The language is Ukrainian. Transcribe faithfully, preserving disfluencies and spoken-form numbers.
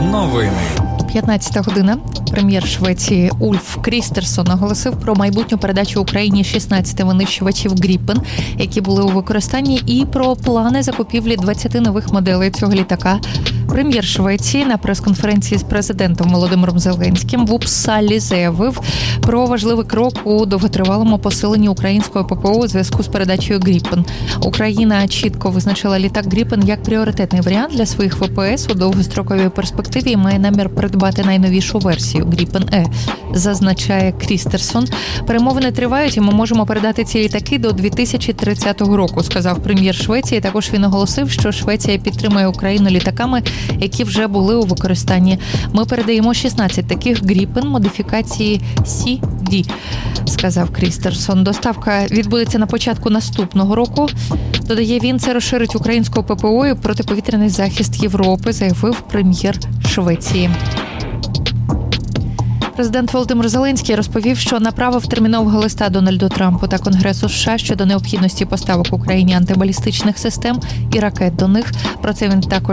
Новини. п'ятнадцята година. Прем'єр Швеції Ульф Крістерсон оголосив про майбутню передачу Україні шістнадцяти винищувачів Гріпен, які були у використанні, і про плани закупівлі двадцяти нових моделей цього літака. Прем'єр Швеції на прес-конференції з президентом Володимиром Зеленським в Упсалі заявив про важливий крок у довготривалому посиленні українського ППО у зв'язку з передачею Гріпен. Україна чітко визначила літак Гріпен як пріоритетний варіант для своїх ВПС у довгостроковій перспективі і має намір придбати найновішу версію Гріпен Е, зазначає Крістерсон. Перемовини тривають, і ми можемо передати ці літаки до дві тисячі тридцятого року, сказав прем'єр Швеції. Також він оголосив, що Швеція підтримує Україну літаками, які вже були у використанні. Ми передаємо шістнадцять таких Гріпен модифікації Сі Ді, сказав Крістерсон. Доставка відбудеться на початку наступного року. Додає він, це розширить українську ППО і протиповітряний захист Європи, заявив прем'єр Швеції. Президент Володимир Зеленський розповів, що направив термінового листа Дональду Трампу та Конгресу США щодо необхідності поставок Україні антибалістичних систем і ракет до них. Про це він також